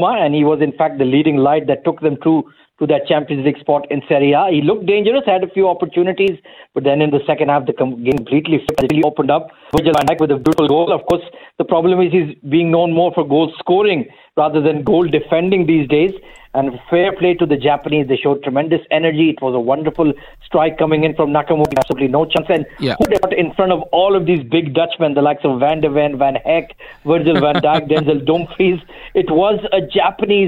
Roma, and he was in fact the leading light that took them to that Champions League spot in Serie A. He looked dangerous, had a few opportunities, but then in the second half, the game completely really opened up. Virgil van Dijk with a beautiful goal. Of course, the problem is he's being known more for goal scoring rather than goal defending these days. And fair play to the Japanese. They showed tremendous energy. It was a wonderful strike coming in from Nakamura. Absolutely no chance. And who they got in front of all of these big Dutchmen, the likes of Van de Ven, Van Heck, Virgil van Dijk, Denzel Dumfries. It was a Japanese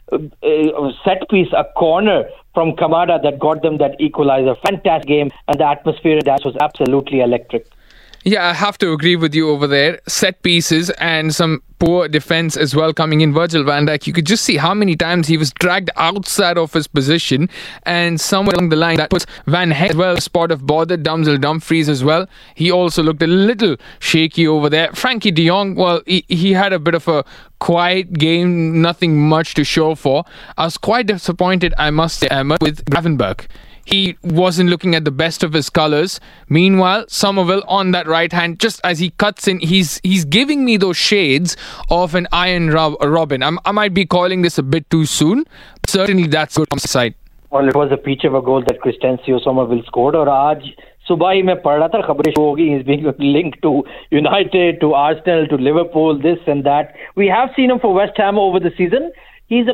set piece, a corner from Kamada that got them that equalizer. Fantastic game, and the atmosphere in that was absolutely electric. Yeah, I have to agree with you over there. Set pieces and some poor defense as well coming in. Virgil van Dijk, you could just see how many times he was dragged outside of his position, and somewhere along the line that puts Van Heck as well a spot of bother. Denzel Dumfries as well. He also looked a little shaky over there. Frankie de Jong, well, he had a bit of a quiet game, nothing much to show for. I was quite disappointed, I must say, Ahmed, with Gravenberch. He wasn't looking at the best of his colours. Meanwhile, Somerville on that right hand, just as he cuts in, he's giving me those shades of an Iron Robin. I might be calling this a bit too soon, but certainly that's good from the side. Well, it was a peach of a goal that Crystencio Somerville scored. और आज सुबह ही मैं पढ़ रहा था खबरें शुरू होगी. He's being linked to United, to Arsenal, to Liverpool, this and that. We have seen him for West Ham over the season. He's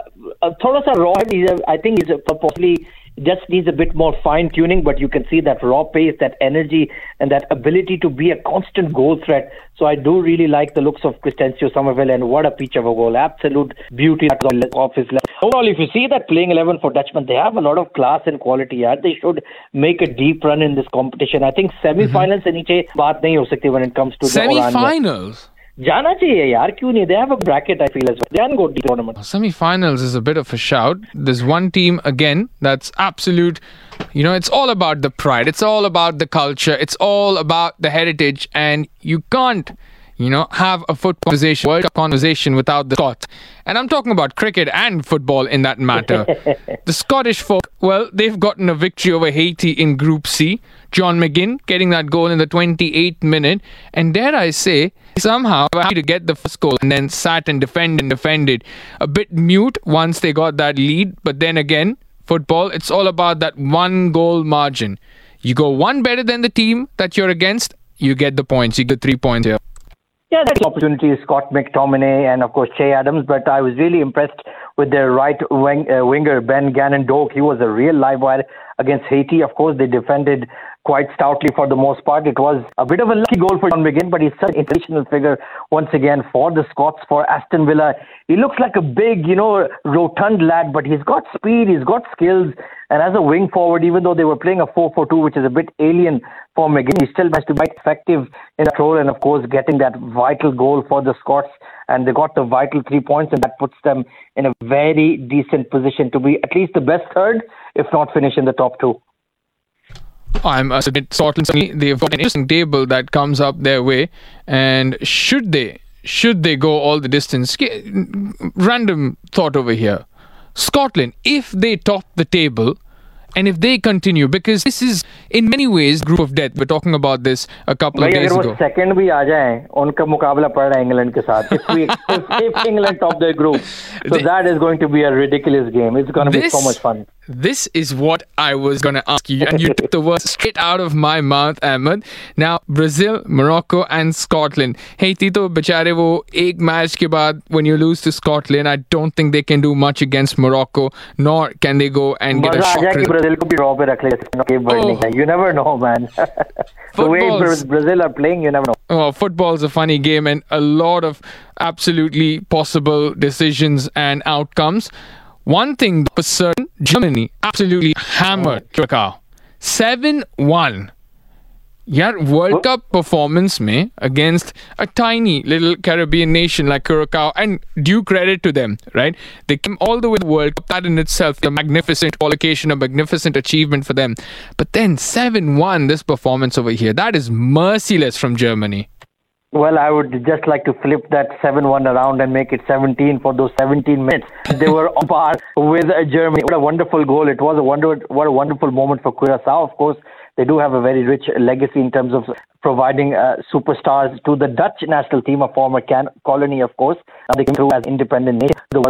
a थोड़ा सा raw. I think he's possibly just needs a bit more fine-tuning, but you can see that raw pace, that energy, and that ability to be a constant goal threat. So I do really like the looks of Crystencio Somerville, and what a peach of a goal. Absolute beauty of his level. Overall, if you see that playing 11 for Dutchmen, they have a lot of class and quality. Yeah? They should make a deep run in this competition. I think semi-finals से नीचे बात नहीं हो सकती when it comes to semi-finals. जाना चाहिए यार, क्यों नहीं? They have a bracket, I feel, as well. They can go to the tournament. Semi-finals is a bit of a shout. There's one team, again, that's absolute, it's all about the pride. It's all about the culture. It's all about the heritage. And you can't, have a football conversation, World Cup conversation without the Scots. And I'm talking about cricket and football in that matter. The Scottish folk, well, they've gotten a victory over Haiti in Group C. John McGinn getting that goal in the 28th minute. And dare I say, somehow happy to get the first goal and then sat and defended. A bit mute once they got that lead. But then again, football, it's all about that one goal margin. You go one better than the team that you're against, you get the points. You get 3 points here. Yeah, that's an opportunity. Scott McTominay and, of course, Che Adams. But I was really impressed with their right winger, Ben Gannon-Doak. He was a real live wire against Haiti. Of course, they defended quite stoutly for the most part. It was a bit of a lucky goal for John McGinn, but he's such an inspirational figure once again for the Scots, for Aston Villa. He looks like a big, rotund lad, but he's got speed, he's got skills. And as a wing forward, even though they were playing a 4-4-2, which is a bit alien for McGinn, he still has to be effective in that role and, of course, getting that vital goal for the Scots. And they got the vital 3 points, and that puts them in a very decent position to be at least the best third, if not finish in the top two. I'm a bit Scotland. They've got an interesting table that comes up their way, and should they go all the distance? Random thought over here. Scotland, if they top the table, and if they continue, because this is in many ways group of death. We're talking about this a couple of days ago. अगर वो second भी आ जाएं, उनका मुकाबला पड़ रहा है England के साथ. If England top their group, so that is going to be a ridiculous game. It's going to be so much fun. This is what I was going to ask you, and you took the words straight out of my mouth, Ahmed. Now, Brazil, Morocco and Scotland. Haiti to बेचारे वो एक match के बाद, when you lose to Scotland, I don't think they can do much against Morocco, nor can they go and get a shock result. Brazil को भी draw पे रख ले. You never know, man. The way Brazil are playing, you never know. Oh, football's a funny game, and a lot of absolutely possible decisions and outcomes. One thing for certain, Germany absolutely hammered Curacao. 7-1. Yeah, World Cup performance में against a tiny little Caribbean nation like Curacao, and due credit to them, right? They came all the way to the World Cup. That in itself a magnificent qualification, a magnificent achievement for them. But then 7-1, this performance over here, that is merciless from Germany. Well, I would just like to flip that 7-1 around and make it 17 for those 17 minutes. They were on par with Germany. What a wonderful goal. It was what a wonderful moment for Curaçao. Of course, they do have a very rich legacy in terms of providing superstars to the Dutch national team, a former colony, of course. Now they came through as independent nation.